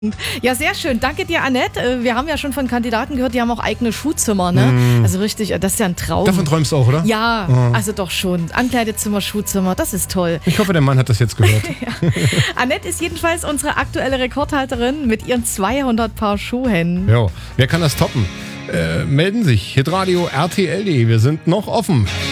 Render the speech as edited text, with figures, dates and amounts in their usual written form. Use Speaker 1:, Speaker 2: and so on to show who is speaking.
Speaker 1: Ja, sehr schön. Danke dir, Annette. Wir haben ja schon von Kandidaten gehört, die haben auch eigene Schuhzimmer, ne? Also richtig, das ist ja ein Traum.
Speaker 2: Davon träumst du auch, oder?
Speaker 1: Ja, also doch schon. Ankleidezimmer, Schuhzimmer, das ist toll.
Speaker 2: Ich hoffe, der Mann hat das jetzt gehört.
Speaker 1: Ja. Annette ist jedenfalls unsere aktuelle Rekordhalterin mit ihren 200 Paar Schuhen.
Speaker 2: Jo, wer kann das toppen? Melden sich. Hitradio RTL.de. Wir sind noch offen.